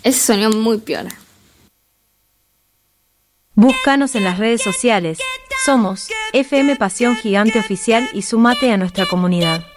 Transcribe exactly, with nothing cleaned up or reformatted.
Ese sonido muy piola. Búscanos en las redes sociales. Somos F M Pasión Gigante Oficial y sumate a nuestra comunidad.